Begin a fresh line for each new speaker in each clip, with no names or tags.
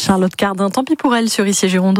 Charlotte Cardin, tant pis pour elle sur Ici Gironde.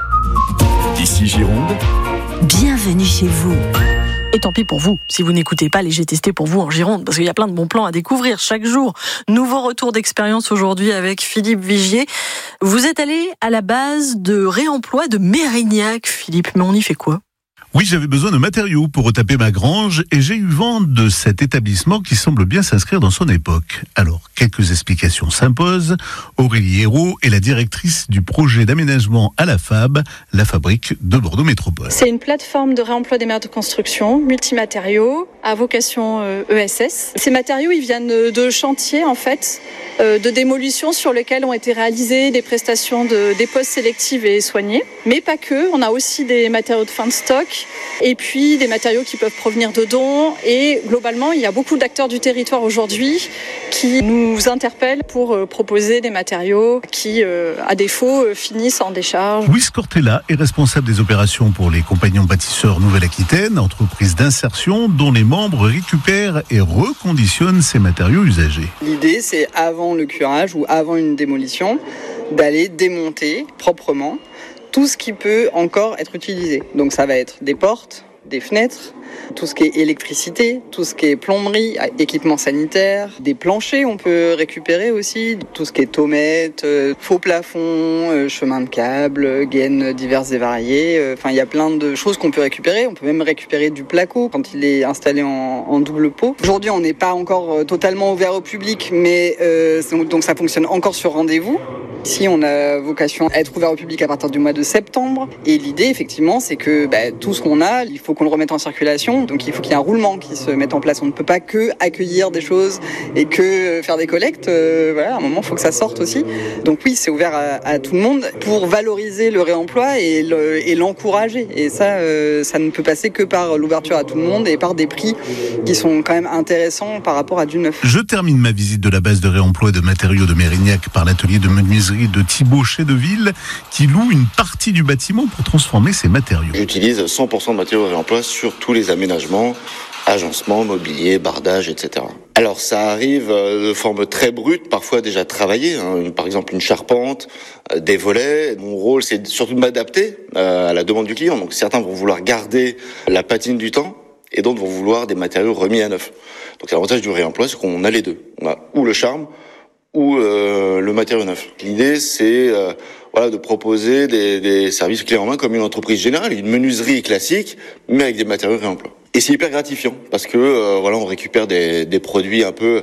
Ici Gironde.
Bienvenue chez vous.
Et tant pis pour vous, si vous n'écoutez pas les J'ai testé pour vous en Gironde, parce qu'il y a plein de bons plans à découvrir chaque jour. Nouveau retour d'expérience aujourd'hui avec Philippe Vigier. Vous êtes allé à la base de réemploi de Mérignac, Philippe, mais on y fait quoi ?
Oui, j'avais besoin de matériaux pour retaper ma grange et j'ai eu vent de cet établissement qui semble bien s'inscrire dans son époque. Alors, quelques explications s'imposent. Aurélie Hérault est la directrice du projet d'aménagement à la FAB, la fabrique de Bordeaux Métropole.
C'est une plateforme de réemploi des matériaux de construction, multimatériaux, à vocation ESS. Ces matériaux, ils viennent de chantiers, en fait, de démolition sur lesquels ont été réalisées des prestations de dépose sélectives et soignées. Mais pas que, on a aussi des matériaux de fin de stock. Et puis des matériaux qui peuvent provenir de dons. Et globalement, il y a beaucoup d'acteurs du territoire aujourd'hui qui nous interpellent pour proposer des matériaux qui, à défaut, finissent en décharge.
Louise Cortella est responsable des opérations pour les Compagnons Bâtisseurs Nouvelle-Aquitaine, entreprise d'insertion dont les membres récupèrent et reconditionnent ces matériaux usagés.
L'idée, c'est avant le curage ou avant une démolition, d'aller démonter proprement tout ce qui peut encore être utilisé. Donc ça va être des portes, des fenêtres, tout ce qui est électricité, tout ce qui est plomberie, équipement sanitaire, des planchers on peut récupérer aussi, tout ce qui est tomettes, faux plafonds, chemin de câble, gaines diverses et variées. Enfin, il y a plein de choses qu'on peut récupérer. On peut même récupérer du placo quand il est installé en double pot. Aujourd'hui, on n'est pas encore totalement ouvert au public, mais donc ça fonctionne encore sur rendez-vous. Ici, on a vocation à être ouvert au public à partir du mois de septembre. Et l'idée, effectivement, c'est que tout ce qu'on a, il faut qu'on le remette en circulation. Donc, il faut qu'il y ait un roulement qui se mette en place. On ne peut pas que accueillir des choses et que faire des collectes. À un moment, il faut que ça sorte aussi. Donc oui, c'est ouvert à tout le monde pour valoriser le réemploi et l'encourager. Et ça ne peut passer que par l'ouverture à tout le monde et par des prix qui sont quand même intéressants par rapport à du neuf.
Je termine ma visite de la base de réemploi de matériaux de Mérignac par l'atelier de menuiserie de Thibaut Chédeville qui loue une partie du bâtiment pour transformer ces matériaux.
J'utilise 100% de matériaux de réemploi sur tous les aménagements, agencement, mobilier, bardage, etc. Alors ça arrive de forme très brute, parfois déjà travaillée, par exemple une charpente, des volets. Mon rôle c'est surtout de m'adapter à la demande du client. Donc certains vont vouloir garder la patine du temps et d'autres vont vouloir des matériaux remis à neuf. Donc l'avantage du réemploi c'est qu'on a les deux. On a ou le charme ou le matériau neuf. L'idée, c'est de proposer des services clés en main comme une entreprise générale, une menuiserie classique, mais avec des matériaux réemploi. Et c'est hyper gratifiant parce que on récupère des produits un peu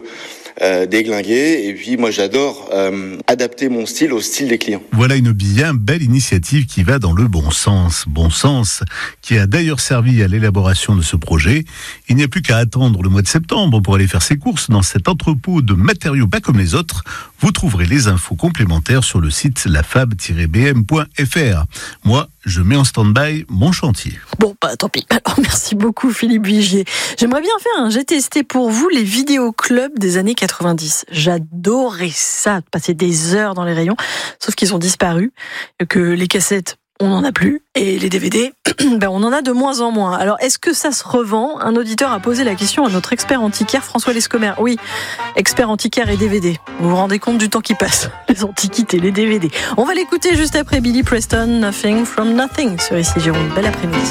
déglingués. Et puis moi, j'adore adapter mon style au style des clients.
Voilà une bien belle initiative qui va dans le bon sens. Bon sens qui a d'ailleurs servi à l'élaboration de ce projet. Il n'y a plus qu'à attendre le mois de septembre pour aller faire ses courses dans cet entrepôt de matériaux pas comme les autres. Vous trouverez les infos complémentaires sur le site lafab-bm.fr. Moi, je mets en stand-by mon chantier.
Bon, tant pis. Alors, merci beaucoup Philippe Vigier. J'aimerais bien faire J'ai testé pour vous les vidéoclubs des années 90. J'adorais ça, passer des heures dans les rayons, sauf qu'ils ont disparu, que les cassettes, on n'en a plus, et les DVD, on en a de moins en moins. Alors, est-ce que ça se revend ? Un auditeur a posé la question à notre expert antiquaire, François Lescomer. Oui, expert antiquaire et DVD. Vous vous rendez compte du temps qui passe ? Les antiquités, les DVD. On va l'écouter juste après Billy Preston, Nothing from Nothing, sur Ici Gironde. Bel après-midi.